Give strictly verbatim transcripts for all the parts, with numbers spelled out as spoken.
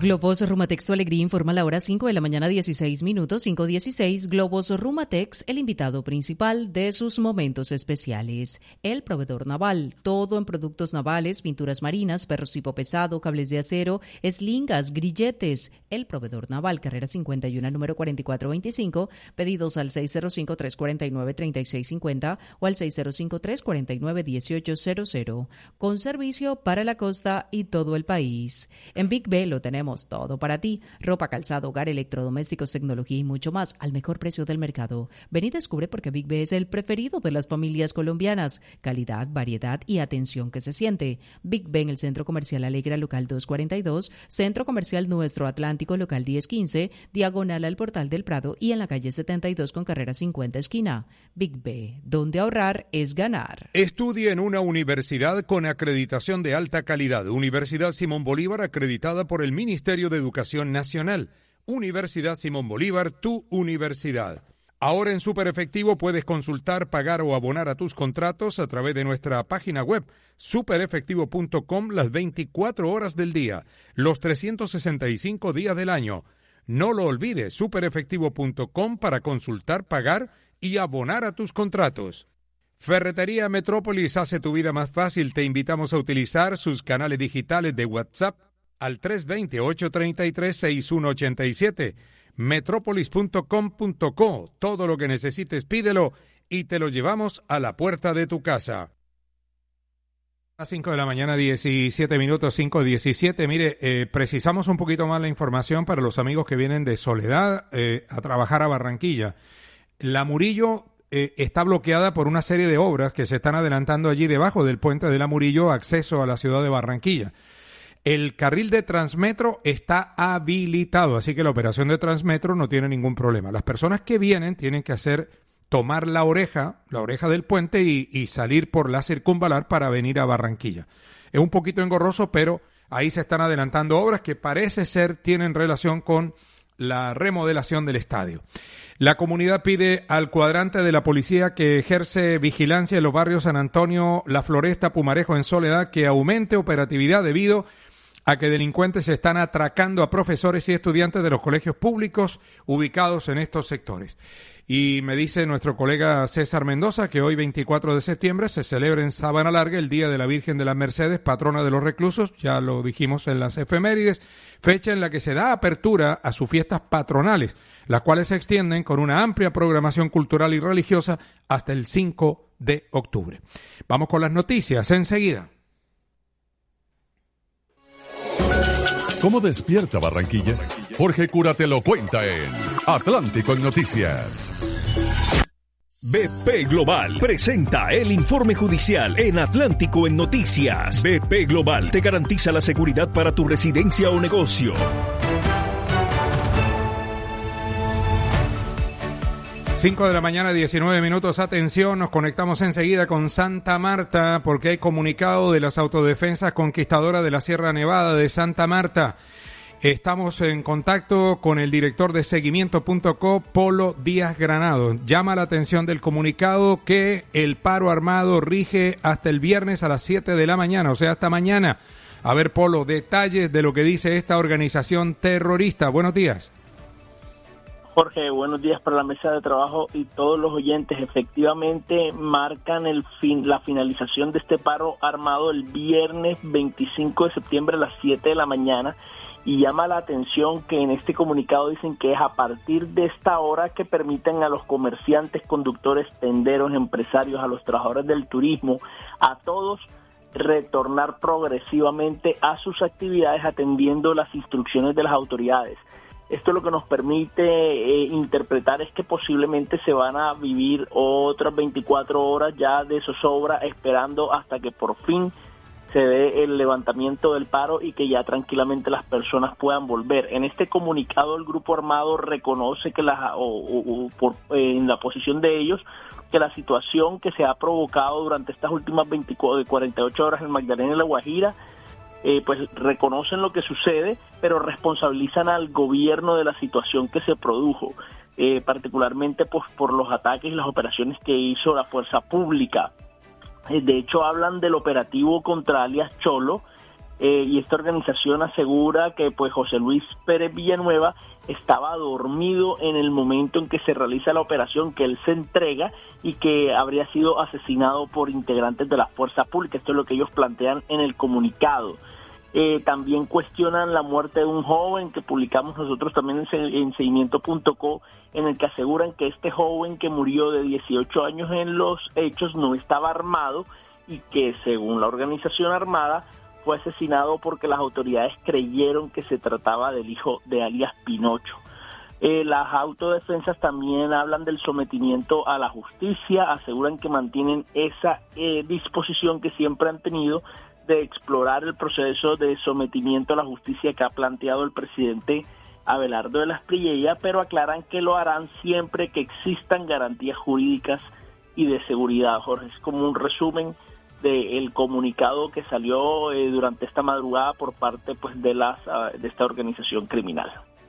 Globos Rumatex, tu alegría, informa la hora cinco de la mañana, dieciséis minutos, cinco dieciséis. Globos Rumatex, el invitado principal de sus momentos especiales. El proveedor naval, todo en productos navales, pinturas marinas, perros tipo pesado, cables de acero, eslingas, grilletes. El proveedor naval, carrera cincuenta y uno, número cuarenta y cuatro veinticinco. Pedidos al seis cero cinco, tres cuatro nueve, tres seis cinco cero o al seis cero cinco, tres cuatro nueve, uno ocho cero cero. Con servicio para la costa y todo el país. En Big B lo tenemos todo para ti: ropa, calzado, hogar, electrodomésticos, tecnología y mucho más al mejor precio del mercado. Ven y descubre por qué Big B es el preferido de las familias colombianas. Calidad, variedad y atención que se siente. Big B en el Centro Comercial Alegra, local doscientos cuarenta y dos, Centro Comercial Nuestro Atlántico, local diez quince, diagonal al Portal del Prado, y en la calle setenta y dos con carrera cincuenta, esquina. Big B, donde ahorrar es ganar. Estudie en una universidad con acreditación de alta calidad. Universidad Simón Bolívar, acreditada por el Ministerio de Educación Nacional. Universidad Simón Bolívar, tu universidad. Ahora en Super Efectivo puedes consultar, pagar o abonar a tus contratos a través de nuestra página web super efectivo punto com las veinticuatro horas del día, los trescientos sesenta y cinco días del año. No lo olvides, super efectivo punto com para consultar, pagar y abonar a tus contratos. Ferretería Metrópolis hace tu vida más fácil. Te invitamos a utilizar sus canales digitales de WhatsApp al tres dos cero, ocho tres tres, seis uno ocho siete, metrópolis punto com punto co. Todo lo que necesites pídelo y te lo llevamos a la puerta de tu casa. A cinco de la mañana, diecisiete minutos, cinco diecisiete. Mire, eh, precisamos un poquito más la información para los amigos que vienen de Soledad eh, a trabajar a Barranquilla. La Murillo eh, está bloqueada por una serie de obras que se están adelantando allí debajo del puente de la Murillo, acceso a la ciudad de Barranquilla. El carril de Transmetro está habilitado, así que la operación de Transmetro no tiene ningún problema. Las personas que vienen tienen que hacer, tomar la oreja, la oreja del puente y, y salir por la circunvalar para venir a Barranquilla. Es un poquito engorroso, pero ahí se están adelantando obras que parece ser tienen relación con la remodelación del estadio. La comunidad pide al cuadrante de la policía que ejerce vigilancia en los barrios San Antonio, La Floresta, Pumarejo, en Soledad, que aumente operatividad debido a que delincuentes están atracando a profesores y estudiantes de los colegios públicos ubicados en estos sectores. Y me dice nuestro colega César Mendoza que hoy, veinticuatro de septiembre, se celebra en Sabana Larga el Día de la Virgen de las Mercedes, patrona de los reclusos, ya lo dijimos en las efemérides, fecha en la que se da apertura a sus fiestas patronales, las cuales se extienden con una amplia programación cultural y religiosa hasta el cinco de octubre. Vamos con las noticias enseguida. ¿Cómo despierta Barranquilla? Jorge Cura te lo cuenta en Atlántico en Noticias. B P Global presenta el informe judicial en Atlántico en Noticias. B P Global te garantiza la seguridad para tu residencia o negocio. cinco de la mañana, diecinueve minutos. Atención, nos conectamos enseguida con Santa Marta porque hay comunicado de las autodefensas conquistadoras de la Sierra Nevada de Santa Marta. Estamos en contacto con el director de seguimiento punto co, Polo Díaz Granado. Llama la atención del comunicado que el paro armado rige hasta el viernes a las siete de la mañana, o sea, hasta mañana. A ver, Polo, detalles de lo que dice esta organización terrorista. Buenos días. Jorge, buenos días para la mesa de trabajo y todos los oyentes. Efectivamente, marcan el fin, la finalización de este paro armado el viernes veinticinco de septiembre a las siete de la mañana. Y llama la atención que en este comunicado dicen que es a partir de esta hora que permiten a los comerciantes, conductores, tenderos, empresarios, a los trabajadores del turismo, a todos retornar progresivamente a sus actividades atendiendo las instrucciones de las autoridades. Esto lo que nos permite eh, interpretar es que posiblemente se van a vivir otras veinticuatro horas ya de zozobra, esperando hasta que por fin se dé el levantamiento del paro y que ya tranquilamente las personas puedan volver. En este comunicado el grupo armado reconoce que la, o, o, o por, eh, en la posición de ellos, que la situación que se ha provocado durante estas últimas veinticuatro, cuarenta y ocho horas en Magdalena y La Guajira, eh, pues reconocen lo que sucede, pero responsabilizan al gobierno de la situación que se produjo, eh, particularmente pues por los ataques y las operaciones que hizo la fuerza pública. De hecho, hablan del operativo contra alias Cholo, Eh, y esta organización asegura que pues José Luis Pérez Villanueva estaba dormido en el momento en que se realiza la operación, que él se entrega y que habría sido asesinado por integrantes de las fuerzas públicas. Esto es lo que ellos plantean en el comunicado. Eh, también cuestionan la muerte de un joven que publicamos nosotros también en, en seguimiento punto co, en el que aseguran que este joven que murió de dieciocho años en los hechos no estaba armado y que según la organización armada fue asesinado porque las autoridades creyeron que se trataba del hijo de alias Pinocho. Eh, las autodefensas también hablan del sometimiento a la justicia, aseguran que mantienen esa eh, disposición que siempre han tenido de explorar el proceso de sometimiento a la justicia que ha planteado el presidente Abelardo de la Espriella, pero aclaran que lo harán siempre que existan garantías jurídicas y de seguridad. Jorge, es como un resumen del comunicado que salió eh, durante esta madrugada por parte pues de las uh, de esta organización criminal.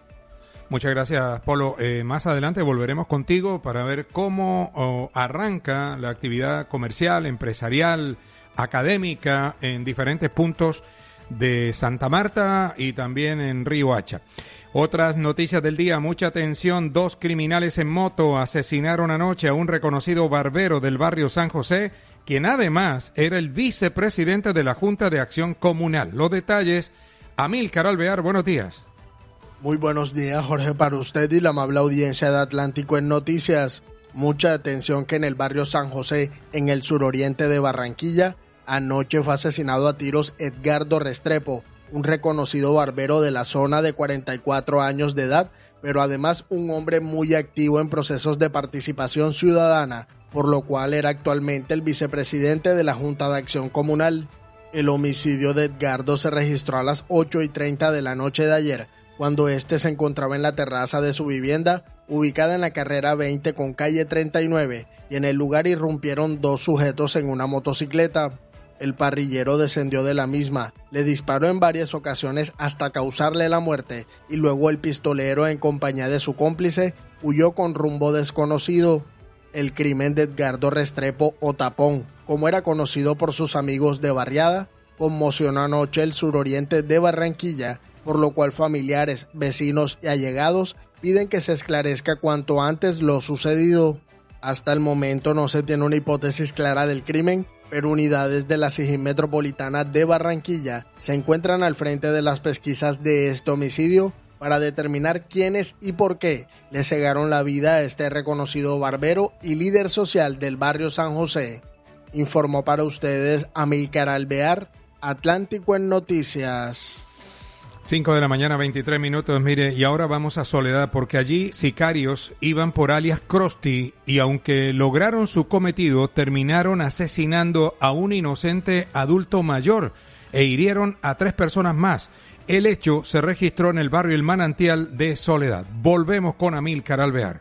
Muchas gracias, Polo. Eh, más adelante volveremos contigo para ver cómo oh, arranca la actividad comercial, empresarial, académica en diferentes puntos de Santa Marta y también en Río Hacha. Otras noticias del día, mucha atención, dos criminales en moto asesinaron anoche a un reconocido barbero del barrio San José, quien además era el vicepresidente de la Junta de Acción Comunal. Los detalles, Amílcar Alvear, buenos días. Muy buenos días, Jorge, para usted y la amable audiencia de Atlántico en Noticias. Mucha atención que en el barrio San José, en el suroriente de Barranquilla, anoche fue asesinado a tiros Edgardo Restrepo, un reconocido barbero de la zona de cuarenta y cuatro años de edad, pero además un hombre muy activo en procesos de participación ciudadana, por lo cual era actualmente el vicepresidente de la Junta de Acción Comunal. El homicidio de Edgardo se registró a las ocho y treinta de la noche de ayer, cuando este se encontraba en la terraza de su vivienda, ubicada en la carrera veinte con calle treinta y nueve, y en el lugar irrumpieron dos sujetos en una motocicleta. El parrillero descendió de la misma, le disparó en varias ocasiones hasta causarle la muerte, y luego el pistolero, en compañía de su cómplice, huyó con rumbo desconocido. El crimen de Edgardo Restrepo, o Tapón, como era conocido por sus amigos de barriada, conmocionó anoche el suroriente de Barranquilla, por lo cual familiares, vecinos y allegados piden que se esclarezca cuanto antes lo sucedido. Hasta el momento no se tiene una hipótesis clara del crimen, pero unidades de la C I G I Metropolitana de Barranquilla se encuentran al frente de las pesquisas de este homicidio para determinar quiénes y por qué le cegaron la vida a este reconocido barbero y líder social del barrio San José. Informó para ustedes Amílcar Alvear, Atlántico en Noticias. cinco de la mañana, veintitrés minutos, mire, y ahora vamos a Soledad, porque allí sicarios iban por alias Krusty y aunque lograron su cometido, terminaron asesinando a un inocente adulto mayor e hirieron a tres personas más. El hecho se registró en el barrio El Manantial de Soledad. Volvemos con Amílcar Alvear.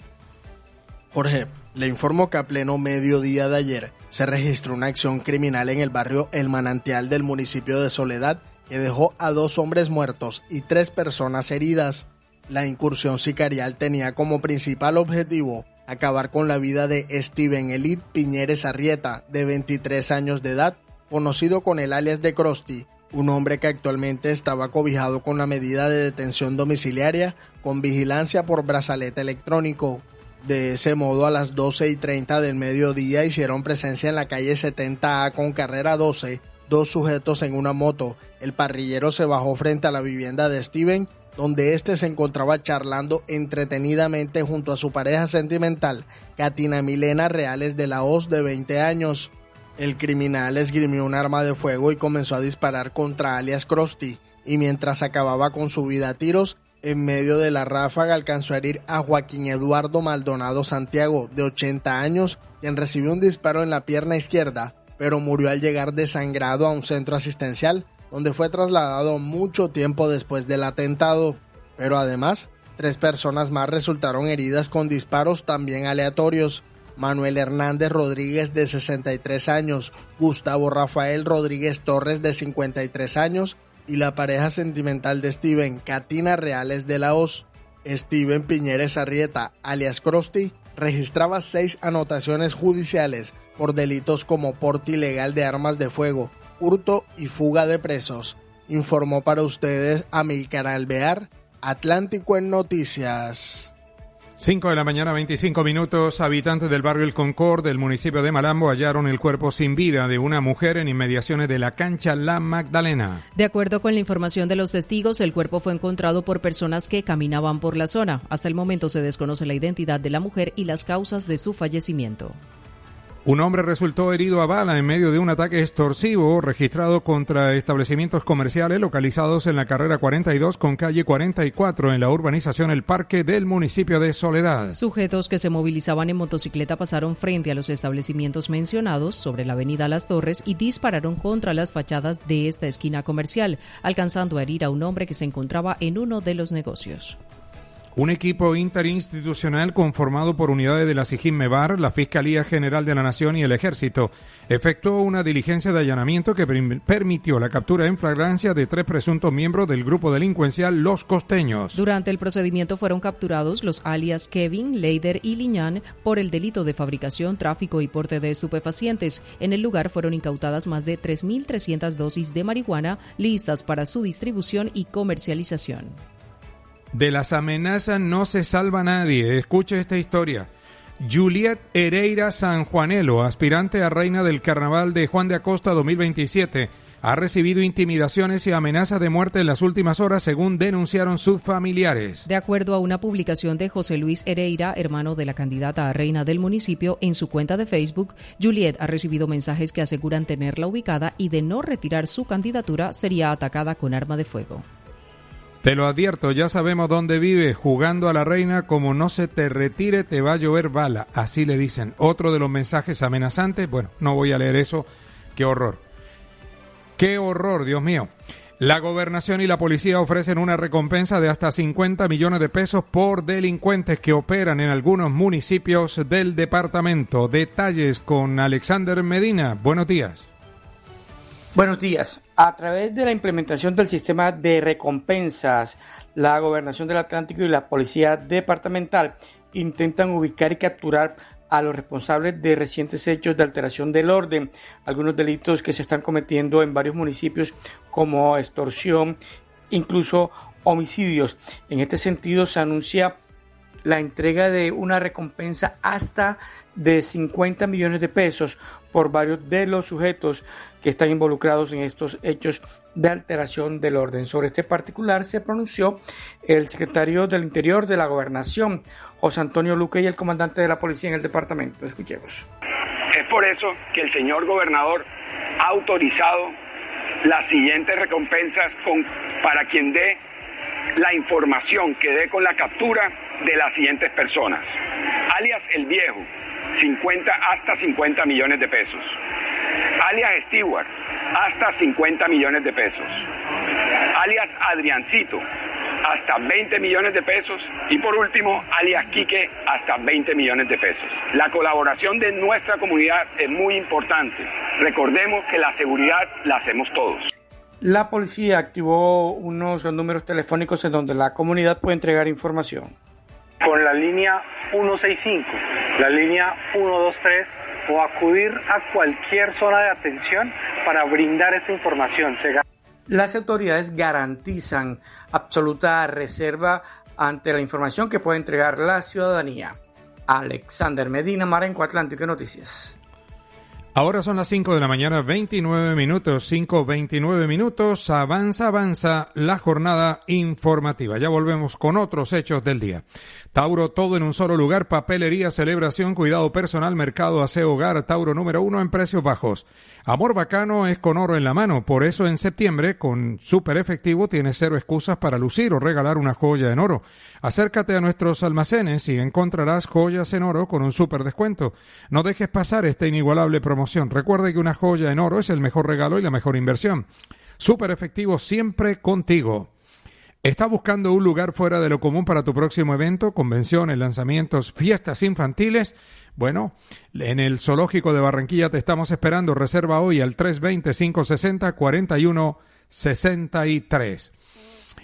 Jorge, le informo que a pleno mediodía de ayer se registró una acción criminal en el barrio El Manantial del municipio de Soledad, que dejó a dos hombres muertos y tres personas heridas. La incursión sicarial tenía como principal objetivo acabar con la vida de Steven Elid Piñeres Arrieta, de veintitrés años de edad, conocido con el alias de Krusty, un hombre que actualmente estaba cobijado con la medida de detención domiciliaria con vigilancia por brazalete electrónico. De ese modo, a las doce y treinta del mediodía hicieron presencia en la calle setenta A con carrera doce, dos sujetos en una moto. El parrillero se bajó frente a la vivienda de Steven, donde éste se encontraba charlando entretenidamente junto a su pareja sentimental, Katina Milena Reales de la Hoz, de veinte años. El criminal esgrimió un arma de fuego y comenzó a disparar contra alias Krusty, y mientras acababa con su vida a tiros, en medio de la ráfaga alcanzó a herir a Joaquín Eduardo Maldonado Santiago, de ochenta años, quien recibió un disparo en la pierna izquierda, pero murió al llegar desangrado a un centro asistencial, donde fue trasladado mucho tiempo después del atentado. Pero además, tres personas más resultaron heridas con disparos también aleatorios. Manuel Hernández Rodríguez, de sesenta y tres años, Gustavo Rafael Rodríguez Torres, de cincuenta y tres años, y la pareja sentimental de Steven, Katina Reales de la Hoz. Steven Piñeres Arrieta, alias Krusty, registraba seis anotaciones judiciales por delitos como porte ilegal de armas de fuego, hurto y fuga de presos. Informó para ustedes Amílcar Alvear, Atlántico en Noticias. cinco de la mañana, veinticinco minutos. Habitantes del barrio El Concord del municipio de Malambo hallaron el cuerpo sin vida de una mujer en inmediaciones de la cancha La Magdalena. De acuerdo con la información de los testigos, el cuerpo fue encontrado por personas que caminaban por la zona. Hasta el momento se desconoce la identidad de la mujer y las causas de su fallecimiento. Un hombre resultó herido a bala en medio de un ataque extorsivo registrado contra establecimientos comerciales localizados en la carrera cuarenta y dos con calle cuarenta y cuatro en la urbanización El Parque del municipio de Soledad. Sujetos que se movilizaban en motocicleta pasaron frente a los establecimientos mencionados sobre la avenida Las Torres y dispararon contra las fachadas de esta esquina comercial, alcanzando a herir a un hombre que se encontraba en uno de los negocios. Un equipo interinstitucional conformado por unidades de la SIGIN-MEBAR, la Fiscalía General de la Nación y el Ejército efectuó una diligencia de allanamiento que permitió la captura en flagrancia de tres presuntos miembros del grupo delincuencial Los Costeños. Durante el procedimiento fueron capturados los alias Kevin, Leider y Liñán por el delito de fabricación, tráfico y porte de estupefacientes. En el lugar fueron incautadas más de tres mil trescientas dosis de marihuana listas para su distribución y comercialización. De las amenazas no se salva nadie. Escuche esta historia. Juliet Hereira Sanjuanelo, aspirante a reina del Carnaval de Juan de Acosta dos mil veintisiete, ha recibido intimidaciones y amenazas de muerte en las últimas horas, según denunciaron sus familiares. De acuerdo a una publicación de José Luis Hereira, hermano de la candidata a reina del municipio, en su cuenta de Facebook, Juliet ha recibido mensajes que aseguran tenerla ubicada y de no retirar su candidatura sería atacada con arma de fuego. Te lo advierto, ya sabemos dónde vive, jugando a la reina, como no se te retire te va a llover bala, así le dicen. Otro de los mensajes amenazantes, bueno, no voy a leer eso, qué horror. Qué horror, Dios mío. La gobernación y la policía ofrecen una recompensa de hasta cincuenta millones de pesos por delincuentes que operan en algunos municipios del departamento. Detalles con Alexander Medina. Buenos días. Buenos días. A través de la implementación del sistema de recompensas, la Gobernación del Atlántico y la Policía Departamental intentan ubicar y capturar a los responsables de recientes hechos de alteración del orden, algunos delitos que se están cometiendo en varios municipios como extorsión, incluso homicidios. En este sentido, se anuncia la entrega de una recompensa hasta de cincuenta millones de pesos por varios de los sujetos que están involucrados en estos hechos de alteración del orden. Sobre este particular se pronunció el secretario del Interior de la Gobernación, José Antonio Luque, y el comandante de la policía en el departamento. Escuchemos. Es por eso que el señor gobernador ha autorizado las siguientes recompensas con, para quien dé la información que dé con la captura de las siguientes personas. Alias El Viejo, cincuenta hasta cincuenta millones de pesos. Alias Stewart, hasta cincuenta millones de pesos. Alias Adriancito, hasta veinte millones de pesos. Y por último, alias Quique, hasta veinte millones de pesos. La colaboración de nuestra comunidad es muy importante. Recordemos que la seguridad la hacemos todos. La policía activó unos números telefónicos en donde la comunidad puede entregar información. Con la línea ciento sesenta y cinco, la línea ciento veintitrés o acudir a cualquier zona de atención para brindar esta información. Se... Las autoridades garantizan absoluta reserva ante la información que puede entregar la ciudadanía. Alexander Medina, Marenco, Atlántico Noticias. Ahora son las cinco de la mañana, veintinueve minutos, cinco veintinueve minutos, avanza, avanza la jornada informativa. Ya volvemos con otros hechos del día. Tauro, todo en un solo lugar, papelería, celebración, cuidado personal, mercado, aseo, hogar, Tauro número uno en precios bajos. Amor bacano es con oro en la mano, por eso en septiembre, con Super Efectivo, tienes cero excusas para lucir o regalar una joya en oro. Acércate a nuestros almacenes y encontrarás joyas en oro con un super descuento. No dejes pasar esta inigualable promoción. Recuerde que una joya en oro es el mejor regalo y la mejor inversión. Super Efectivo, siempre contigo. ¿Estás buscando un lugar fuera de lo común para tu próximo evento, convenciones, lanzamientos, fiestas infantiles? Bueno, en el Zoológico de Barranquilla te estamos esperando. Reserva hoy al tres dos cero, cinco seis cero, cuatro uno seis tres.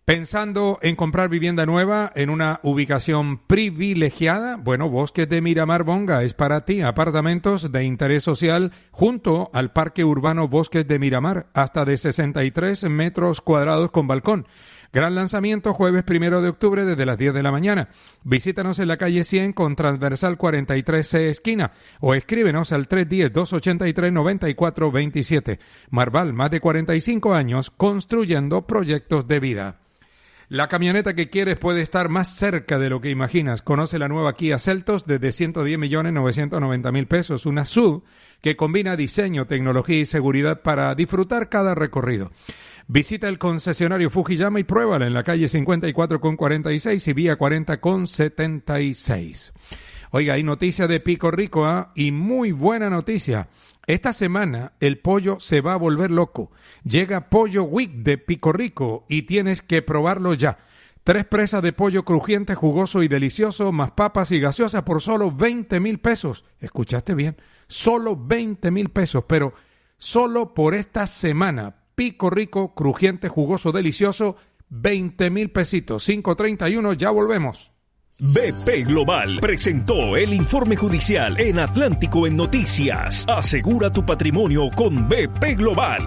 ¿Pensando en comprar vivienda nueva en una ubicación privilegiada? Bueno, Bosques de Miramar Bonga es para ti. Apartamentos de interés social junto al Parque Urbano Bosques de Miramar, hasta de sesenta y tres metros cuadrados con balcón. Gran lanzamiento jueves primero de octubre desde las diez de la mañana. Visítanos en la calle cien con transversal cuarenta y tres C esquina o escríbenos al tres uno cero, dos ocho tres, nueve cuatro dos siete. Marval, más de cuarenta y cinco años construyendo proyectos de vida. La camioneta que quieres puede estar más cerca de lo que imaginas. Conoce la nueva Kia Seltos desde ciento diez millones novecientos noventa mil pesos. Una S U V que combina diseño, tecnología y seguridad para disfrutar cada recorrido. Visita el concesionario Fujiyama y pruébala en la calle cincuenta y cuatro con cuarenta y seis y vía cuarenta con setenta y seis. Oiga, hay noticia de Pico Rico, ¿eh? Y muy buena noticia. Esta semana el pollo se va a volver loco. Llega Pollo Week de Pico Rico y tienes que probarlo ya. Tres presas de pollo crujiente, jugoso y delicioso, más papas y gaseosa por solo veinte mil pesos. ¿Escuchaste bien? Solo veinte mil pesos, pero solo por esta semana. Pico Rico, crujiente, jugoso, delicioso, veinte mil pesitos. cinco treinta y uno, ya volvemos. B P Global presentó el informe judicial en Atlántico en Noticias. Asegura tu patrimonio con B P Global.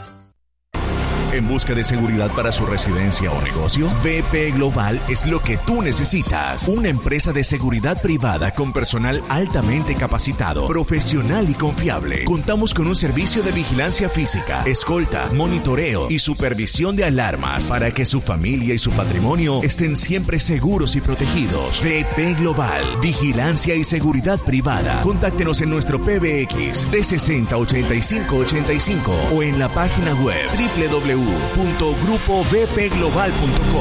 En busca de seguridad para su residencia o negocio, B P Global es lo que tú necesitas. Una empresa de seguridad privada con personal altamente capacitado, profesional y confiable. Contamos con un servicio de vigilancia física, escolta, monitoreo y supervisión de alarmas para que su familia y su patrimonio estén siempre seguros y protegidos. B P Global, vigilancia y seguridad privada. Contáctenos en nuestro P B X trescientos sesenta, ochenta y cinco ochenta y cinco o en la página web doble u doble u doble u punto grupo b p global punto com.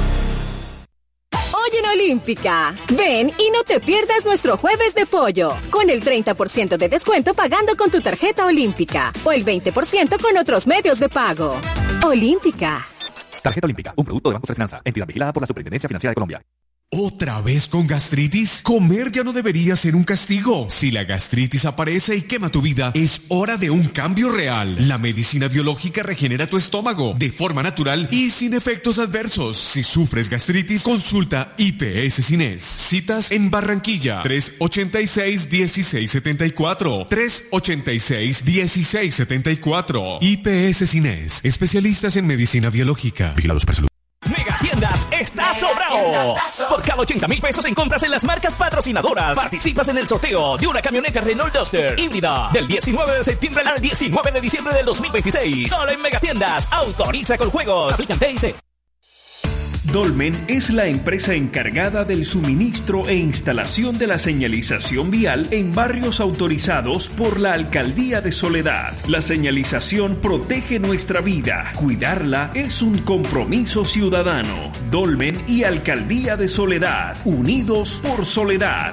Hoy en Olímpica, ven y no te pierdas nuestro jueves de pollo, con el treinta por ciento de descuento pagando con tu tarjeta Olímpica o el veinte por ciento con otros medios de pago. Olímpica. Tarjeta Olímpica, un producto de Banco de Finanza, entidad vigilada por la Superintendencia Financiera de Colombia. ¿Otra vez con gastritis? Comer ya no debería ser un castigo. Si la gastritis aparece y quema tu vida, es hora de un cambio real. La medicina biológica regenera tu estómago de forma natural y sin efectos adversos. Si sufres gastritis, consulta I P S Cines. Citas en Barranquilla, tres ochenta y seis, dieciséis setenta y cuatro. tres ochenta y seis, dieciséis setenta y cuatro. I P S Cines, especialistas en medicina biológica. Vigilados por salud. Megatiendas está sobrado. Por cada ochenta mil pesos en compras en las marcas patrocinadoras, participas en el sorteo de una camioneta Renault Duster híbrida del diecinueve de septiembre al diecinueve de diciembre del dos mil veintiséis. Solo en Megatiendas. Autoriza con juegos. Aplican T I C. Dolmen es la empresa encargada del suministro e instalación de la señalización vial en barrios autorizados por la Alcaldía de Soledad. La señalización protege nuestra vida. Cuidarla es un compromiso ciudadano. Dolmen y Alcaldía de Soledad, unidos por Soledad.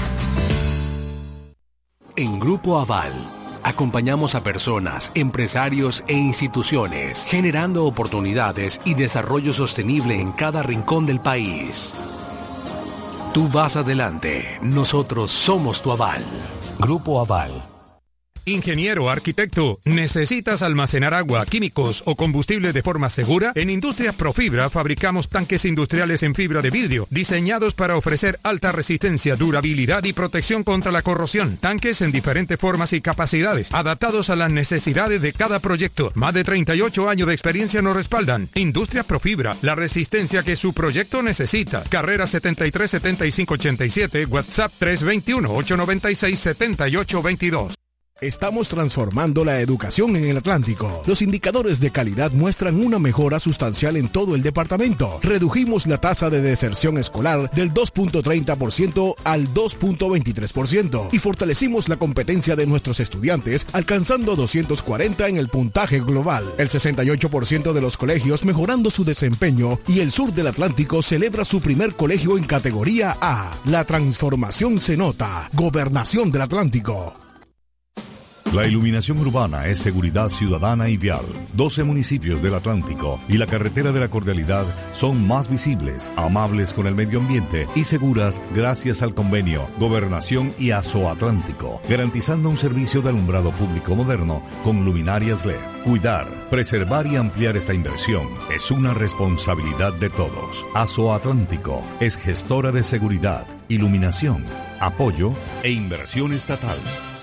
En Grupo Aval, acompañamos a personas, empresarios e instituciones, generando oportunidades y desarrollo sostenible en cada rincón del país. Tú vas adelante, nosotros somos tu aval. Grupo Aval. Ingeniero, arquitecto, ¿necesitas almacenar agua, químicos o combustible de forma segura? En Industrias Profibra fabricamos tanques industriales en fibra de vidrio, diseñados para ofrecer alta resistencia, durabilidad y protección contra la corrosión. Tanques en diferentes formas y capacidades, adaptados a las necesidades de cada proyecto. Más de treinta y ocho años de experiencia nos respaldan. Industrias Profibra, la resistencia que su proyecto necesita. Carrera setenta y tres, setenta y cinco ochenta y siete, WhatsApp tres dos uno, ocho nueve seis, siete ocho dos dos. Estamos transformando la educación en el Atlántico. Los indicadores de calidad muestran una mejora sustancial en todo el departamento. Redujimos la tasa de deserción escolar del dos punto treinta por ciento al dos punto veintitrés por ciento y fortalecimos la competencia de nuestros estudiantes alcanzando doscientos cuarenta en el puntaje global. El sesenta y ocho por ciento de los colegios mejorando su desempeño y el sur del Atlántico celebra su primer colegio en categoría A. La transformación se nota. Gobernación del Atlántico. La iluminación urbana es seguridad ciudadana y vial. doce municipios del Atlántico y la carretera de la Cordialidad son más visibles, amables con el medio ambiente y seguras gracias al convenio Gobernación y Azoatlántico, garantizando un servicio de alumbrado público moderno con luminarias L E D. Cuidar, preservar y ampliar esta inversión es una responsabilidad de todos. Azoatlántico es gestora de seguridad, iluminación, apoyo e inversión estatal.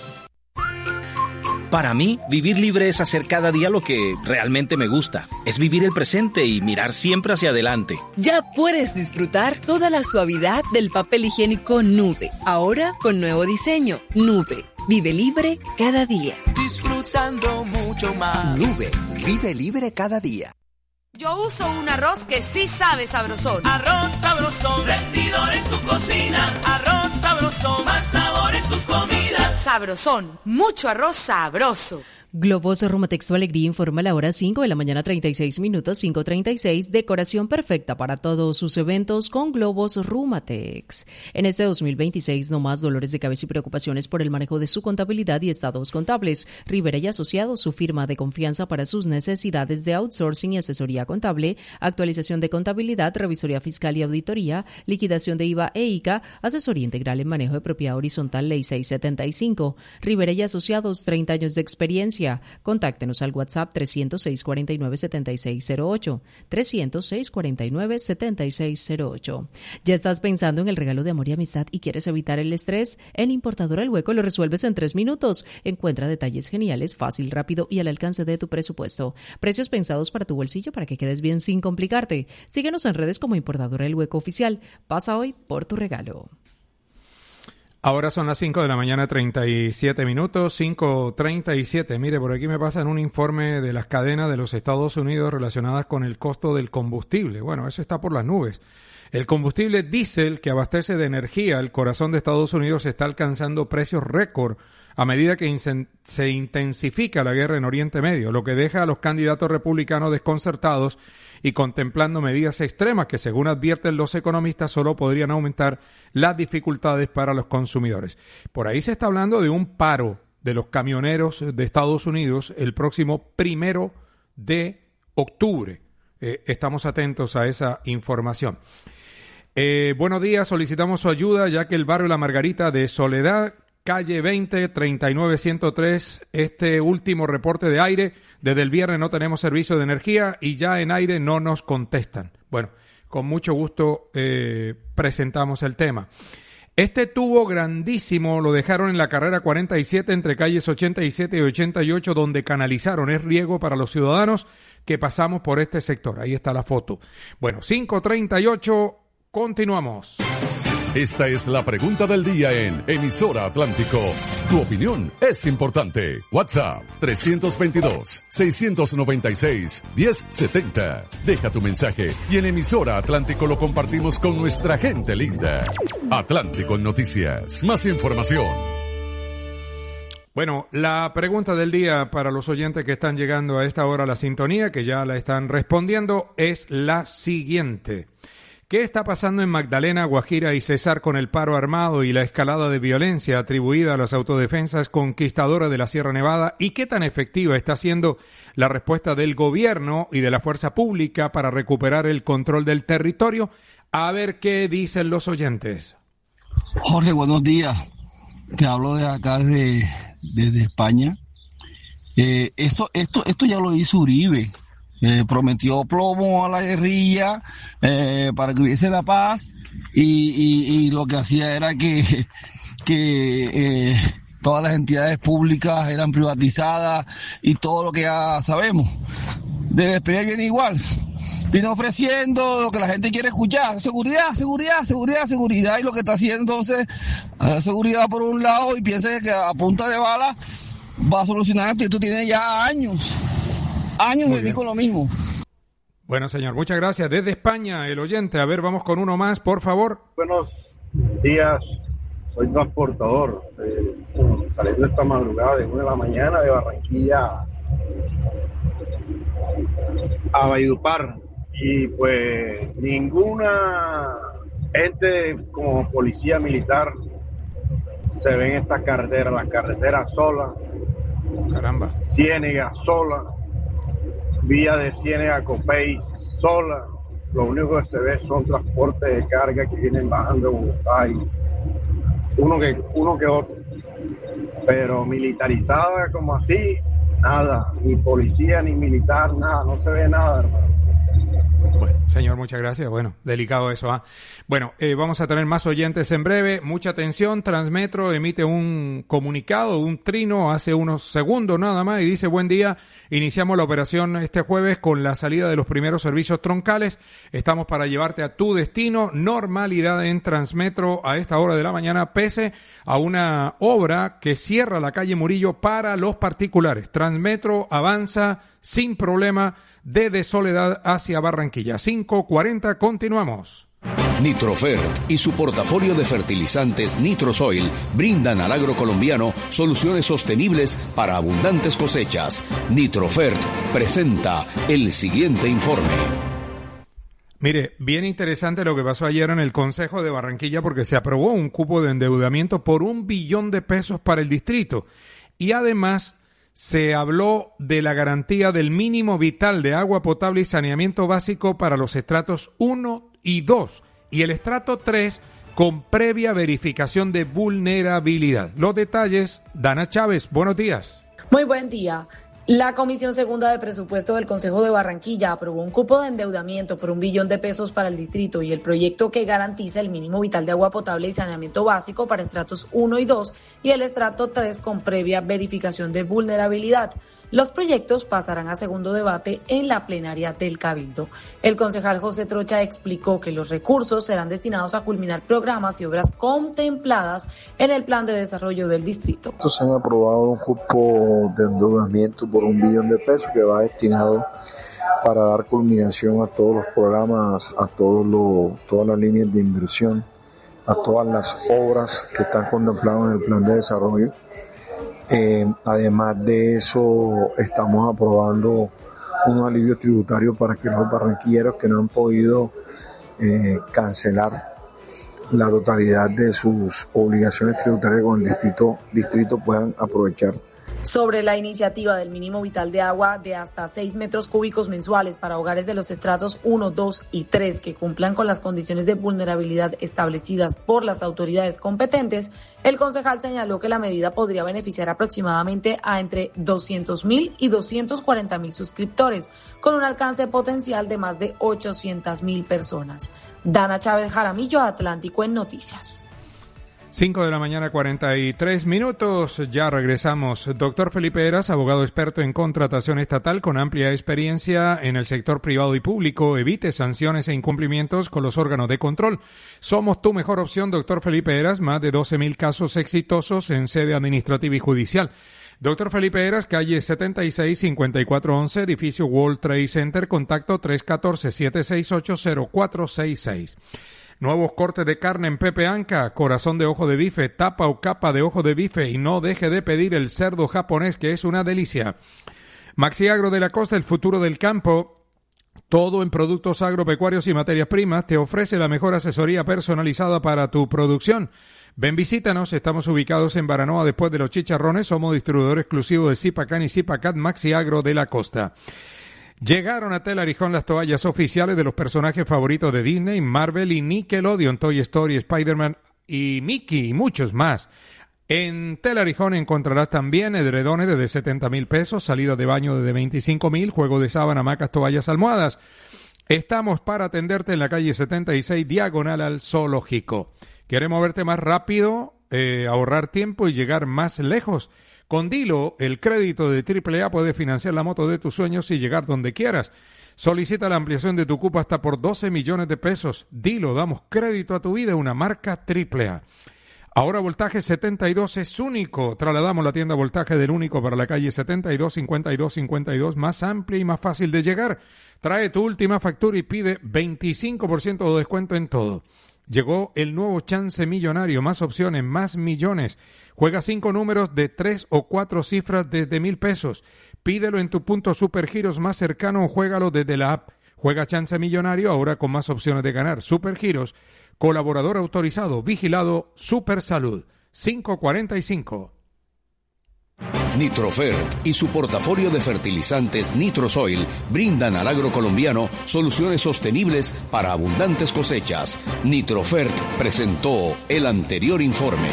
Para mí, vivir libre es hacer cada día lo que realmente me gusta. Es vivir el presente y mirar siempre hacia adelante. Ya puedes disfrutar toda la suavidad del papel higiénico Nube. Ahora con nuevo diseño. Nube. Vive libre cada día. Disfrutando mucho más. Nube. Vive libre cada día. Yo uso un arroz que sí sabe sabrosón. Arroz sabrosón, rendidor en tu cocina. Arroz sabrosón, más sabor en tus comidas. Sabrosón, mucho arroz sabroso. Globos Rumatex Tu Alegría informa la hora cinco de la mañana treinta y seis minutos, cinco treinta y seis, decoración perfecta para todos sus eventos con Globos Rumatex. En este dos mil veintiséis no más dolores de cabeza y preocupaciones por el manejo de su contabilidad y estados contables. Rivera y Asociados, su firma de confianza para sus necesidades de outsourcing y asesoría contable, actualización de contabilidad, revisoría fiscal y auditoría, liquidación de I V A e I C A, asesoría integral en manejo de propiedad horizontal, ley seiscientos setenta y cinco. Rivera y Asociados, treinta años de experiencia. Contáctenos al WhatsApp trescientos seis, cuarenta y nueve, setenta y seis cero ocho, trescientos seis, cuarenta y nueve, setenta y seis cero ocho. ¿Ya estás pensando en el regalo de amor y amistad y quieres evitar el estrés? En Importadora El Hueco lo resuelves en tres minutos. Encuentra detalles geniales, fácil, rápido y al alcance de tu presupuesto. Precios pensados para tu bolsillo para que quedes bien sin complicarte. Síguenos en redes como Importadora El Hueco Oficial. Pasa hoy por tu regalo. Ahora son las cinco de la mañana, treinta y siete minutos, cinco treinta y siete. Mire, por aquí me pasan un informe de las cadenas de los Estados Unidos relacionadas con el costo del combustible. Bueno, eso está por las nubes. El combustible diésel que abastece de energía el corazón de Estados Unidos está alcanzando precios récord a medida que in- se intensifica la guerra en Oriente Medio, lo que deja a los candidatos republicanos desconcertados y contemplando medidas extremas que, según advierten los economistas, solo podrían aumentar las dificultades para los consumidores. Por ahí se está hablando de un paro de los camioneros de Estados Unidos el próximo primero de octubre. Eh, estamos atentos a esa información. Eh, buenos días, solicitamos su ayuda ya que el barrio La Margarita de Soledad, calle veinte, treinta y nueve ciento tres, este último reporte de aire, desde el viernes no tenemos servicio de energía y ya en aire no nos contestan. Bueno, con mucho gusto eh, presentamos el tema. Este tubo grandísimo lo dejaron en la carrera cuarenta y siete entre calles ochenta y siete y ochenta y ocho, donde canalizaron, es riego para los ciudadanos que pasamos por este sector. Ahí está la foto. Bueno, cinco treinta y ocho, continuamos. Esta es la pregunta del día en Emisora Atlántico. Tu opinión es importante. WhatsApp tres veintidós, seiscientos noventa y seis, diez setenta. Deja tu mensaje y en Emisora Atlántico lo compartimos con nuestra gente linda. Atlántico en Noticias. Más información. Bueno, la pregunta del día para los oyentes que están llegando a esta hora a la sintonía, que ya la están respondiendo, es la siguiente. ¿Qué está pasando en Magdalena, Guajira y Cesar con el paro armado y la escalada de violencia atribuida a las autodefensas conquistadoras de la Sierra Nevada? ¿Y qué tan efectiva está siendo la respuesta del gobierno y de la fuerza pública para recuperar el control del territorio? A ver qué dicen los oyentes. Jorge, buenos días. Te hablo de acá, de, desde España. Eh, esto, esto, esto ya lo hizo Uribe. Eh, prometió plomo a la guerrilla eh, para que hubiese la paz y, y, y lo que hacía era que, que eh, todas las entidades públicas eran privatizadas y todo lo que ya sabemos. De España viene igual. Viene ofreciendo lo que la gente quiere escuchar, seguridad, seguridad, seguridad, seguridad, y lo que está haciendo entonces, hacer seguridad por un lado y piensa que a punta de bala va a solucionar esto, y esto tiene ya años. Años de con lo mismo. Bueno, señor, muchas gracias. Desde España, el oyente. A ver, vamos con uno más, por favor. Buenos días. Soy transportador. Eh, saliendo esta madrugada de una de la mañana de Barranquilla a Valledupar. Y pues ninguna gente como policía militar se ve en estas carreteras. Las carreteras solas. Caramba. Ciénega sola, vía de Ciénega a Copey sola. Lo único que se ve son transportes de carga que vienen bajando de Bogotá y uno que, uno que otro. Pero militarizada como así, nada, ni policía, ni militar, nada, no se ve nada, hermano. Bueno, señor, muchas gracias. Bueno, delicado eso, ¿ah? Bueno, eh, vamos a tener más oyentes en breve. Mucha atención. Transmetro emite un comunicado, un trino hace unos segundos nada más y dice: buen día, iniciamos la operación este jueves con la salida de los primeros servicios troncales. Estamos para llevarte a tu destino. Normalidad en Transmetro a esta hora de la mañana, pese a una obra que cierra la calle Murillo para los particulares. Transmetro avanza sin problema desde Soledad hacia Barranquilla. cinco cuarenta, continuamos. Nitrofert y su portafolio de fertilizantes Nitrosoil brindan al agro colombiano soluciones sostenibles para abundantes cosechas. Nitrofert presenta el siguiente informe. Mire, bien interesante lo que pasó ayer en el Consejo de Barranquilla, porque se aprobó un cupo de endeudamiento por un billón de pesos para el distrito. Y además se habló de la garantía del mínimo vital de agua potable y saneamiento básico para los estratos uno y dos y el estrato tres con previa verificación de vulnerabilidad. Los detalles, Dana Chávez, buenos días. Muy buen día. La Comisión Segunda de Presupuesto del Consejo de Barranquilla aprobó un cupo de endeudamiento por un billón de pesos para el distrito y el proyecto que garantiza el mínimo vital de agua potable y saneamiento básico para estratos uno y dos y el estrato tres con previa verificación de vulnerabilidad. Los proyectos pasarán a segundo debate en la plenaria del Cabildo. El concejal José Trocha explicó que los recursos serán destinados a culminar programas y obras contempladas en el plan de desarrollo del distrito. Se han aprobado un cupo de endeudamiento por un billón de pesos que va destinado para dar culminación a todos los programas, a todos los, todas las líneas de inversión, a todas las obras que están contempladas en el plan de desarrollo. Eh, además de eso, estamos aprobando un alivio tributario para que los barranquilleros que no han podido eh, cancelar la totalidad de sus obligaciones tributarias con el distrito, distrito puedan aprovechar. Sobre la iniciativa del mínimo vital de agua de hasta seis metros cúbicos mensuales para hogares de los estratos uno, dos y tres que cumplan con las condiciones de vulnerabilidad establecidas por las autoridades competentes, el concejal señaló que la medida podría beneficiar aproximadamente a entre doscientos mil y doscientos cuarenta mil suscriptores, con un alcance potencial de más de ochocientas mil personas. Dana Chávez Jaramillo, Atlántico en Noticias. cinco de la mañana, cuarenta y tres minutos, ya regresamos. Doctor Felipe Heras, abogado experto en contratación estatal con amplia experiencia en el sector privado y público. Evite sanciones e incumplimientos con los órganos de control. Somos tu mejor opción, doctor Felipe Heras, más de doce mil casos exitosos en sede administrativa y judicial. Doctor Felipe Heras, calle setenta y seis, cincuenta y cuatro once, edificio World Trade Center, contacto tres uno cuatro, siete seis ocho, cero cuatro seis seis. Nuevos cortes de carne en Pepe Anca, corazón de ojo de bife, tapa o capa de ojo de bife y no deje de pedir el cerdo japonés que es una delicia. Maxi Agro de la Costa, el futuro del campo, todo en productos agropecuarios y materias primas, te ofrece la mejor asesoría personalizada para tu producción. Ven, visítanos, estamos ubicados en Baranoa después de los Chicharrones, somos distribuidor exclusivo de Zipacan y Zipacat Maxi Agro de la Costa. Llegaron a Telarijón las toallas oficiales de los personajes favoritos de Disney, Marvel y Nickelodeon, Toy Story, Spider-Man y Mickey y muchos más. En Telarijón encontrarás también edredones desde setenta mil pesos, salida de baño desde veinticinco mil, juego de sábana, hamacas, toallas, almohadas. Estamos para atenderte en la calle setenta y seis, diagonal al Zoológico. ¿Queremos verte más rápido, eh, ahorrar tiempo y llegar más lejos? Con Dilo, el crédito de triple A puede financiar la moto de tus sueños y llegar donde quieras. Solicita la ampliación de tu cupo hasta por doce millones de pesos. Dilo, damos crédito a tu vida, una marca triple A. Ahora Voltaje setenta y dos es único. Trasladamos la tienda Voltaje del único para la calle setenta y dos, cincuenta y dos, cincuenta y dos, más amplia y más fácil de llegar. Trae tu última factura y pide veinticinco por ciento de descuento en todo. Llegó el nuevo Chance Millonario, más opciones, más millones. Juega cinco números de tres o cuatro cifras desde mil pesos. Pídelo en tu punto Supergiros más cercano o juégalo desde la app. Juega Chance Millonario ahora con más opciones de ganar. Supergiros, colaborador autorizado, vigilado, Supersalud. cinco cuarenta y cinco. Nitrofert y su portafolio de fertilizantes Nitrosoil brindan al agro colombiano soluciones sostenibles para abundantes cosechas. Nitrofert presentó el anterior informe.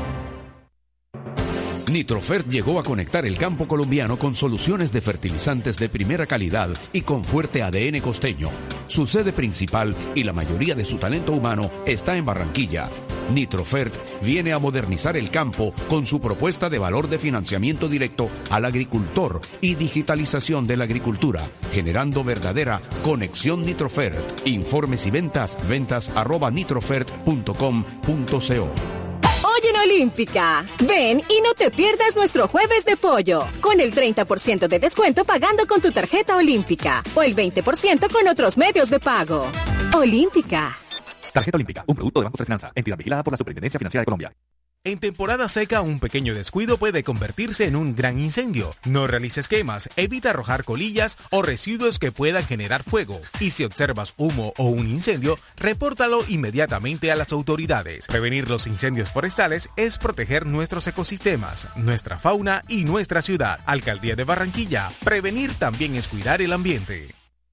Nitrofert llegó a conectar el campo colombiano con soluciones de fertilizantes de primera calidad y con fuerte A D N costeño. Su sede principal y la mayoría de su talento humano está en Barranquilla. Nitrofert viene a modernizar el campo con su propuesta de valor de financiamiento directo al agricultor y digitalización de la agricultura, generando verdadera conexión Nitrofert. Informes y ventas, ventas arroba nitrofert punto com punto co. Hoy en Olímpica, ven y no te pierdas nuestro jueves de pollo, con el treinta por ciento de descuento pagando con tu tarjeta Olímpica o el veinte por ciento con otros medios de pago. Olímpica. Tarjeta Olímpica, un producto de Banco de Finanza, entidad vigilada por la Superintendencia Financiera de Colombia. En temporada seca, un pequeño descuido puede convertirse en un gran incendio. No realices quemas, evita arrojar colillas o residuos que puedan generar fuego. Y si observas humo o un incendio, repórtalo inmediatamente a las autoridades. Prevenir los incendios forestales es proteger nuestros ecosistemas, nuestra fauna y nuestra ciudad. Alcaldía de Barranquilla. Prevenir también es cuidar el ambiente.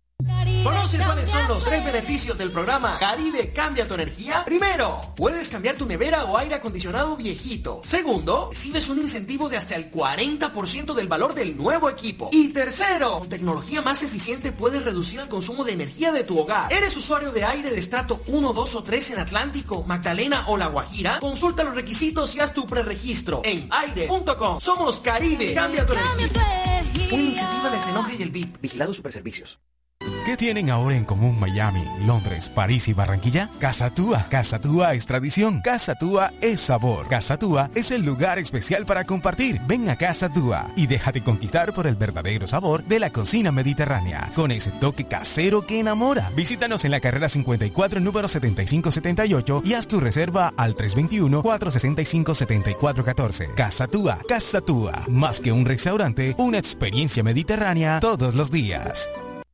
¿Conoces cuáles son los tres beneficios del programa Caribe Cambia tu Energía? Primero, puedes cambiar tu nevera o aire acondicionado viejito. Segundo, recibes un incentivo de hasta el cuarenta por ciento del valor del nuevo equipo. Y tercero, con tecnología más eficiente puedes reducir el consumo de energía de tu hogar. ¿Eres usuario de aire de estrato uno, dos o tres en Atlántico, Magdalena o La Guajira? Consulta los requisitos y haz tu preregistro en aire punto com. Somos Caribe Cambia tu Energía. Una iniciativa de Fenoge y el V I P. Vigilado Superservicios. ¿Qué tienen ahora en común Miami, Londres, París y Barranquilla? Casa Túa. Casa Túa es tradición. Casa Túa es sabor. Casa Túa es el lugar especial para compartir. Ven a Casa Túa y déjate conquistar por el verdadero sabor de la cocina mediterránea, con ese toque casero que enamora. Visítanos en la carrera cincuenta y cuatro, número setenta y cinco setenta y ocho y haz tu reserva al tres dos uno, cuatro seis cinco, siete cuatro uno cuatro. Casa Túa. Casa Túa. Más que un restaurante, una experiencia mediterránea todos los días.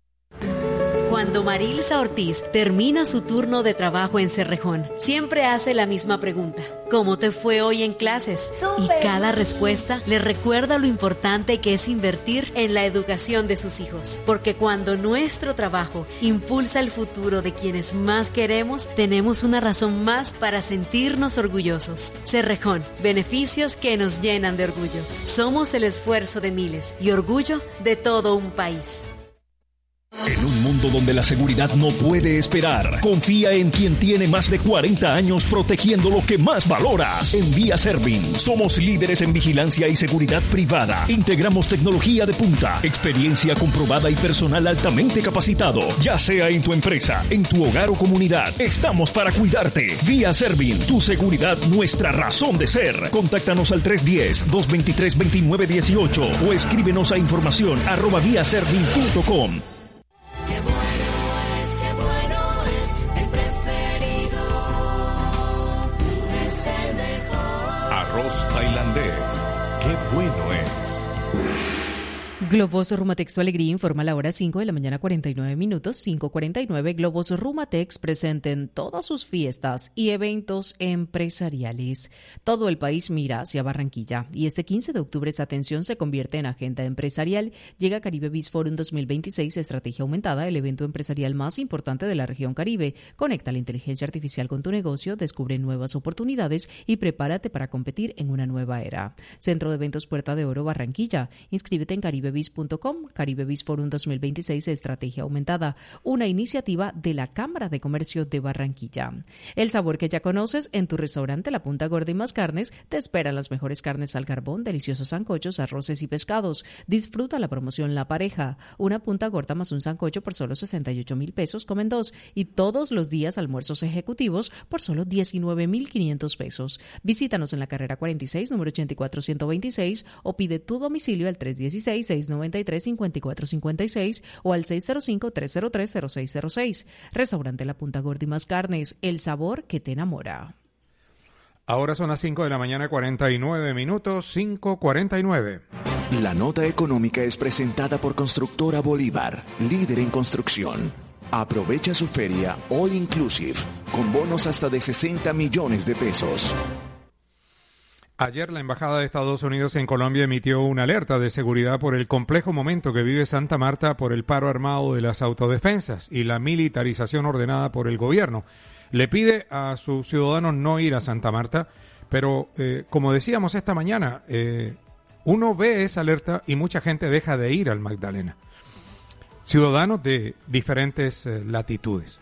Cuando Marilsa Ortiz termina su turno de trabajo en Cerrejón, siempre hace la misma pregunta: ¿cómo te fue hoy en clases? Y cada respuesta le recuerda lo importante que es invertir en la educación de sus hijos. Porque cuando nuestro trabajo impulsa el futuro de quienes más queremos, tenemos una razón más para sentirnos orgullosos. Cerrejón, beneficios que nos llenan de orgullo. Somos el esfuerzo de miles y orgullo de todo un país. En un mundo donde la seguridad no puede esperar, confía en quien tiene más de cuarenta años protegiendo lo que más valoras. En Vía Servin somos líderes en vigilancia y seguridad privada. Integramos tecnología de punta, experiencia comprobada y personal altamente capacitado. Ya sea en tu empresa, en tu hogar o comunidad, estamos para cuidarte. Vía Servin, tu seguridad, nuestra razón de ser. Contáctanos al tres uno cero, dos dos tres, dos nueve uno ocho o escríbenos a información arroba vía servin punto com. Arroz tailandés. ¡Qué bueno es! Globos Rumatex, tu alegría, informa a la hora cinco de la mañana, cuarenta y nueve minutos, cinco cuarenta y nueve. Globos Rumatex presenten todas sus fiestas y eventos empresariales. Todo el país mira hacia Barranquilla y este quince de octubre esa atención se convierte en agenda empresarial. Llega Caribe Biz Forum dos mil veintiséis, Estrategia Aumentada, el evento empresarial más importante de la región Caribe. Conecta la inteligencia artificial con tu negocio, descubre nuevas oportunidades y prepárate para competir en una nueva era. Centro de Eventos Puerta de Oro, Barranquilla. Inscríbete en caribe biz punto com. Caribe Biz Forum dos mil veintiséis, Estrategia Aumentada, una iniciativa de la Cámara de Comercio de Barranquilla. El sabor que ya conoces en tu restaurante La Punta Gorda y Más Carnes te esperan las mejores carnes al carbón, deliciosos sancochos, arroces y pescados. Disfruta la promoción La Pareja, una punta gorda más un sancocho por solo sesenta y ocho mil pesos, comen dos, y todos los días almuerzos ejecutivos por solo diecinueve mil quinientos pesos. Visítanos en la carrera cuarenta y seis, número ochenta y cuatro ciento veintiséis o pide tu domicilio al tres uno seis, seis nueve tres, cinco cuatro cinco seis o al seis cero cinco, tres cero tres, cero seis cero seis. Restaurante La Punta Gorda y Más Carnes, el sabor que te enamora. Ahora son las cinco de la mañana, cuarenta y nueve minutos, cinco cuarenta y nueve. La nota económica es presentada por Constructora Bolívar, líder en construcción. Aprovecha su feria All Inclusive, con bonos hasta de sesenta millones de pesos. Ayer la Embajada de Estados Unidos en Colombia emitió una alerta de seguridad por el complejo momento que vive Santa Marta por el paro armado de las autodefensas y la militarización ordenada por el gobierno. Le pide a sus ciudadanos no ir a Santa Marta, pero eh, como decíamos esta mañana, eh, uno ve esa alerta y mucha gente deja de ir al Magdalena. Ciudadanos de diferentes eh, latitudes.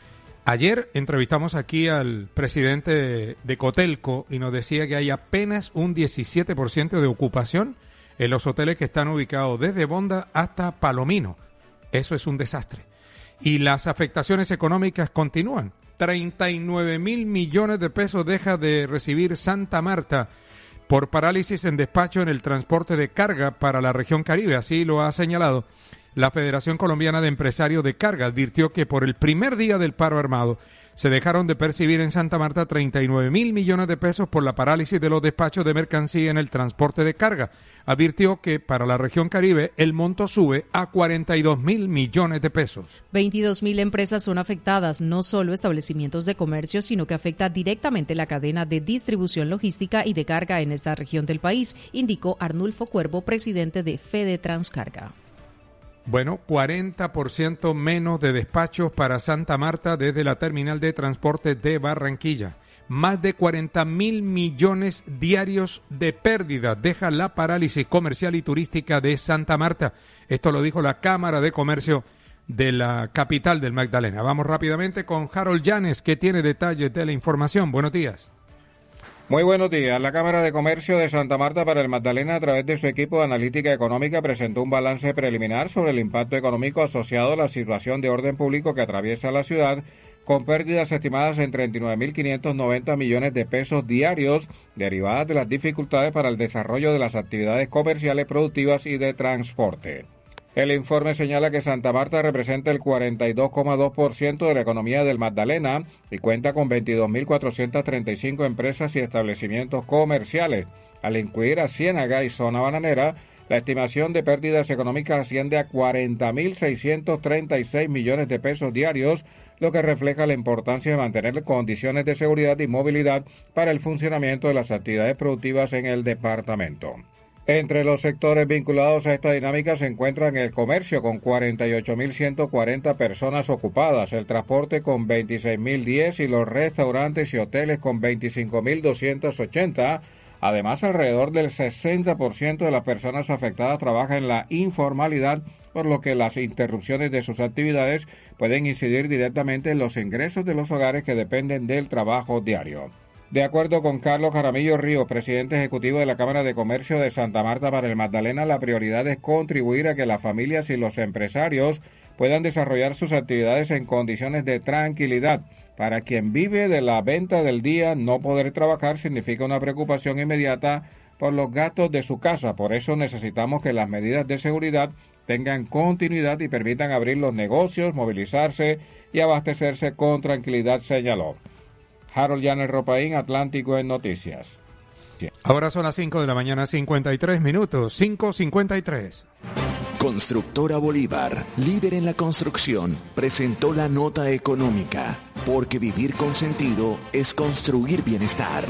Ayer entrevistamos aquí al presidente de, de Cotelco y nos decía que hay apenas un diecisiete por ciento de ocupación en los hoteles que están ubicados desde Bonda hasta Palomino. Eso es un desastre. Y las afectaciones económicas continúan. treinta y nueve mil millones de pesos deja de recibir Santa Marta por parálisis en despacho en el transporte de carga para la región Caribe. Así lo ha señalado la Federación Colombiana de Empresarios de Carga. Advirtió que por el primer día del paro armado se dejaron de percibir en Santa Marta treinta y nueve mil millones de pesos por la parálisis de los despachos de mercancía en el transporte de carga. Advirtió que para la región Caribe el monto sube a cuarenta y dos mil millones de pesos. veintidós mil empresas son afectadas, no solo establecimientos de comercio, sino que afecta directamente la cadena de distribución logística y de carga en esta región del país, indicó Arnulfo Cuervo, presidente de Fede Transcarga. Bueno, cuarenta por ciento menos de despachos para Santa Marta desde la terminal de transporte de Barranquilla. Más de cuarenta mil millones diarios de pérdida deja la parálisis comercial y turística de Santa Marta. Esto lo dijo la Cámara de Comercio de la capital del Magdalena. Vamos rápidamente con Harold Llanes, que tiene detalles de la información. Buenos días. Muy buenos días. La Cámara de Comercio de Santa Marta para el Magdalena, a través de su equipo de analítica económica, presentó un balance preliminar sobre el impacto económico asociado a la situación de orden público que atraviesa la ciudad, con pérdidas estimadas en treinta y nueve mil quinientos noventa millones de pesos diarios, derivadas de las dificultades para el desarrollo de las actividades comerciales, productivas y de transporte. El informe señala que Santa Marta representa el cuarenta y dos coma dos por ciento de la economía del Magdalena y cuenta con veintidós mil cuatrocientas treinta y cinco empresas y establecimientos comerciales. Al incluir a Ciénaga y Zona Bananera, la estimación de pérdidas económicas asciende a cuarenta mil seiscientos treinta y seis millones de pesos diarios, lo que refleja la importancia de mantener condiciones de seguridad y movilidad para el funcionamiento de las actividades productivas en el departamento. Entre los sectores vinculados a esta dinámica se encuentran el comercio con cuarenta y ocho mil ciento cuarenta personas ocupadas, el transporte con veintiséis mil diez y los restaurantes y hoteles con veinticinco mil doscientos ochenta. Además, alrededor del sesenta por ciento de las personas afectadas trabaja en la informalidad, por lo que las interrupciones de sus actividades pueden incidir directamente en los ingresos de los hogares que dependen del trabajo diario. De acuerdo con Carlos Jaramillo Ríos, presidente ejecutivo de la Cámara de Comercio de Santa Marta para el Magdalena, la prioridad es contribuir a que las familias y los empresarios puedan desarrollar sus actividades en condiciones de tranquilidad. Para quien vive de la venta del día, no poder trabajar significa una preocupación inmediata por los gastos de su casa. Por eso necesitamos que las medidas de seguridad tengan continuidad y permitan abrir los negocios, movilizarse y abastecerse con tranquilidad, señaló. Harold Llanes Ropaín, Atlántico en Noticias. Ahora son las cinco de la mañana, cincuenta y tres minutos, cinco cincuenta y tres. Constructora Bolívar, líder en la construcción, presentó la nota económica, porque vivir con sentido es construir bienestar.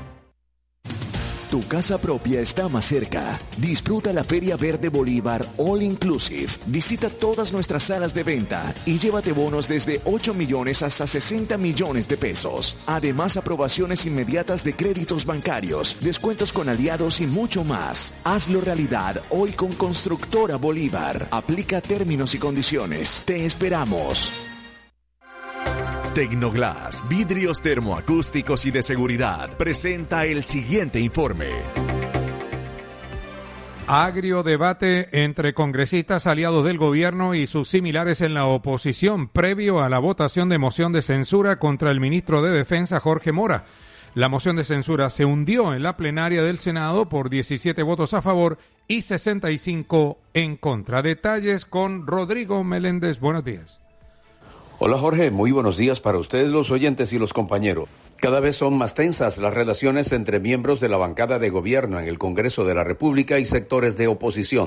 Tu casa propia está más cerca. Disfruta la Feria Verde Bolívar All Inclusive. Visita todas nuestras salas de venta y llévate bonos desde ocho millones hasta sesenta millones de pesos. Además, aprobaciones inmediatas de créditos bancarios, descuentos con aliados y mucho más. Hazlo realidad hoy con Constructora Bolívar. Aplica términos y condiciones. Te esperamos. Tecnoglass, vidrios termoacústicos y de seguridad, presenta el siguiente informe. Agrio debate entre congresistas aliados del gobierno y sus similares en la oposición previo a la votación de moción de censura contra el ministro de Defensa, Jorge Mora. La moción de censura se hundió en la plenaria del Senado por diecisiete votos a favor y sesenta y cinco en contra. Detalles con Rodrigo Meléndez. Buenos días. Hola Jorge, muy buenos días para ustedes los oyentes y los compañeros. Cada vez son más tensas las relaciones entre miembros de la bancada de gobierno en el Congreso de la República y sectores de oposición.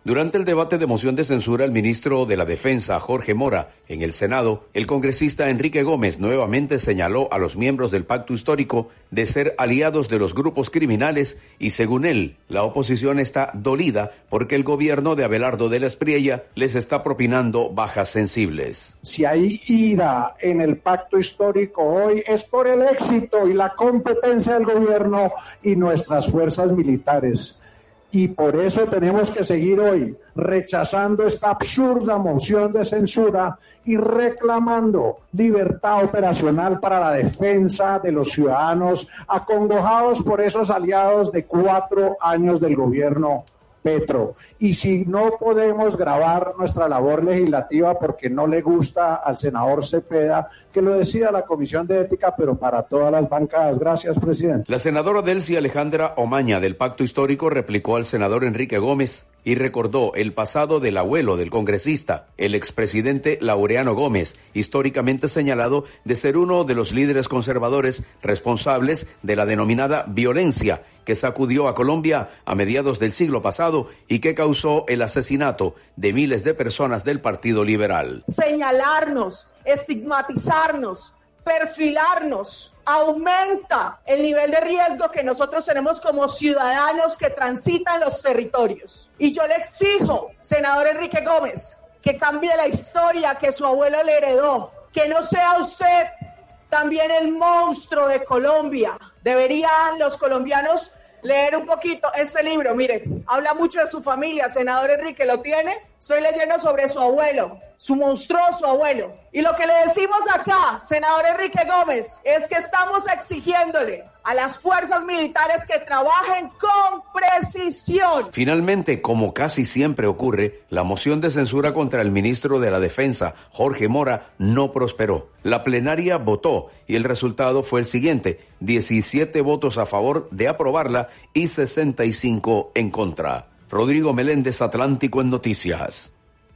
Durante el debate de moción de censura, el ministro de la Defensa, Jorge Mora, en el Senado, el congresista Enrique Gómez nuevamente señaló a los miembros del pacto histórico de ser aliados de los grupos criminales y, según él, la oposición está dolida porque el gobierno de Abelardo de la Espriella les está propinando bajas sensibles. Si hay ira en el pacto histórico hoy es por el éxito y la competencia del gobierno y nuestras fuerzas militares. Y por eso tenemos que seguir hoy rechazando esta absurda moción de censura y reclamando libertad operacional para la defensa de los ciudadanos acongojados por esos aliados de cuatro años del gobierno Petro. Y si no podemos grabar nuestra labor legislativa porque no le gusta al senador Cepeda, que lo decida la Comisión de Ética, pero para todas las bancadas. Gracias, presidente. La senadora Delcy Alejandra Omaña del Pacto Histórico replicó al senador Enrique Gómez y recordó el pasado del abuelo del congresista, el expresidente Laureano Gómez, históricamente señalado de ser uno de los líderes conservadores responsables de la denominada violencia que sacudió a Colombia a mediados del siglo pasado y que causó el asesinato de miles de personas del Partido Liberal. Señalarnos, estigmatizarnos, perfilarnos, aumenta el nivel de riesgo que nosotros tenemos como ciudadanos que transitan los territorios. Y yo le exijo, senador Enrique Gómez, que cambie la historia que su abuelo le heredó, que no sea usted también el monstruo de Colombia. Deberían los colombianos leer un poquito este libro. Mire, habla mucho de su familia, senador Enrique, ¿lo tiene? Estoy leyendo sobre su abuelo, su monstruoso abuelo. Y lo que le decimos acá, senador Enrique Gómez, es que estamos exigiéndole a las fuerzas militares que trabajen con precisión. Finalmente, como casi siempre ocurre, la moción de censura contra el ministro de la Defensa, Jorge Mora, no prosperó. La plenaria votó y el resultado fue el siguiente: diecisiete votos a favor de aprobarla y sesenta y cinco en contra. Rodrigo Meléndez, Atlántico en Noticias.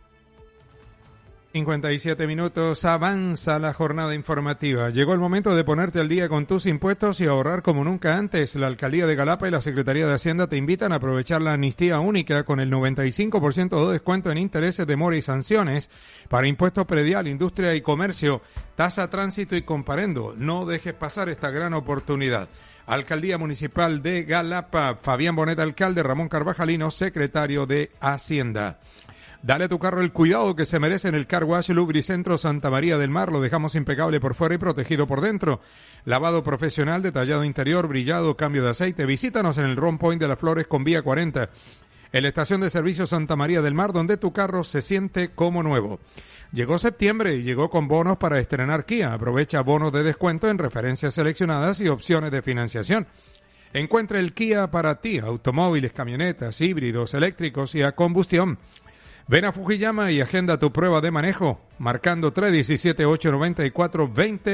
cincuenta y siete minutos, avanza la jornada informativa. Llegó el momento de ponerte al día con tus impuestos y ahorrar como nunca antes. La Alcaldía de Galapa y la Secretaría de Hacienda te invitan a aprovechar la amnistía única con el noventa y cinco por ciento de descuento en intereses, demora y sanciones para impuestos predial, industria y comercio, tasa, tránsito y comparendo. No dejes pasar esta gran oportunidad. Alcaldía Municipal de Galapa, Fabián Bonet, alcalde, Ramón Carvajalino, secretario de Hacienda. Dale a tu carro el cuidado que se merece en el Car Wash Lubricentro Santa María del Mar. Lo dejamos impecable por fuera y protegido por dentro. Lavado profesional, detallado interior, brillado, cambio de aceite. Visítanos en el Ron Point de las Flores con vía cuarenta. En la estación de servicio Santa María del Mar, donde tu carro se siente como nuevo. Llegó septiembre y llegó con bonos para estrenar Kia. Aprovecha bonos de descuento en referencias seleccionadas y opciones de financiación. Encuentra el Kia para ti, automóviles, camionetas, híbridos, eléctricos y a combustión. Ven a Fujiyama y agenda tu prueba de manejo, marcando tres uno siete, ocho nueve cuatro, dos cero